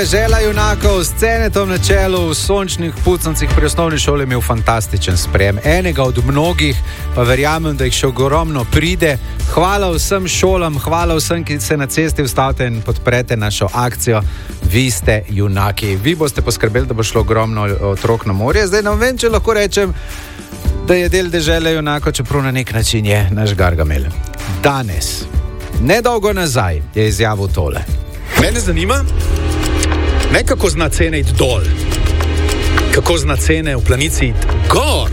Dežela junakov, s Cenetom na čelu, v sončnih Pucancih pri osnovni šoli imel fantastičen sprejem. Enega od mnogih, pa verjamem, da jih še ogromno pride. Hvala vsem šolam, hvala vsem, ki se na cesti ustavite in podprete našo akcijo. Vi ste junaki. Vi boste poskrbeli, da bo šlo ogromno otrok na morje. Zdaj ne vem, če lahko rečem, da je del Dežele junakov, čeprav na nek način je naš Gargamel. Danes, nedolgo nazaj, je izjavil tole. Mene zanima, ne kako zna cene iti dol, kako zna cene v planici iti gor.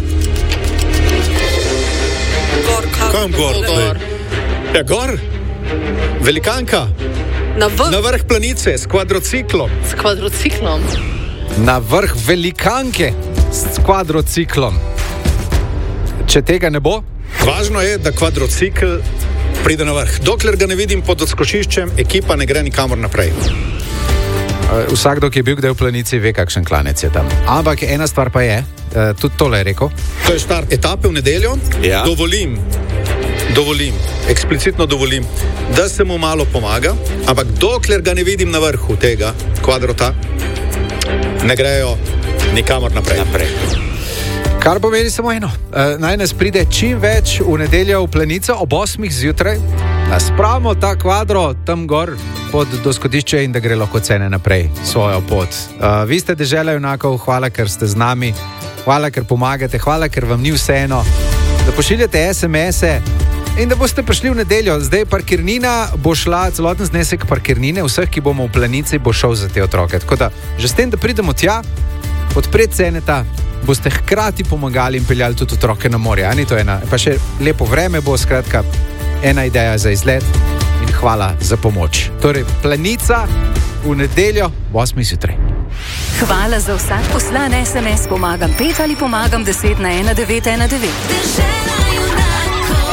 Kam gor? Ja, gor. Velikanka. Na vrh planice s kvadrociklom. S kvadrociklom. Na vrh velikanke s kvadrociklom. Če tega ne bo? Važno je, da kvadrocikl pride na vrh. Dokler ga ne vidim pod odskočiščem, ekipa ne gre nikamor naprej. Vsakdo, ki je bil kdaj v planici, ve, kakšen klanec je tam. Ampak ena stvar pa je, tudi tole je rekel. To je štart etape v nedeljo. Ja. Dovolim, eksplicitno dovolim, da se mu malo pomaga, ampak dokler ga ne vidim na vrhu tega kvadrota, ne grejo nikamor naprej. Kar pomeni samo eno. Naj nas pride čim več v nedeljo v planico ob 8 zjutraj, da spravimo ta kvadro tam gor pod doskodišče in da gre lahko Cene naprej svojo pot. Vi ste Dežela junakov, hvala, ker ste z nami, hvala, ker pomagate, hvala, ker vam ni vseeno, da pošiljate SMS-e in da boste prišli v nedeljo. Zdaj parkirnina bo šla, celoten znesek parkirnine vseh, ki bomo v planici, bo šel za te otroke. Tako da, že s tem, da pridemo tja, podpred Ceneta, boste hkrati pomagali in peljali tudi otroke na morje. Ani to ena, pa še lepo vreme bo, skratka, ena ideja za izlet in hvala za pomoč. Torej, planica v nedeljo ob 8 zjutraj. Hvala za vsak poslan SMS. Pomagam 5 ali pomagam 10 na 1919. Dežela junakov,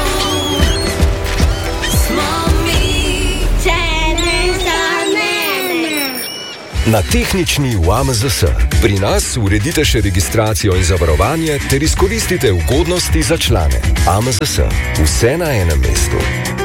smo mi. Na tehnični v AMZS. Pri nas uredite še registracijo in zavarovanje ter izkoristite ugodnosti za člane. AMZS. Vse na enem mestu.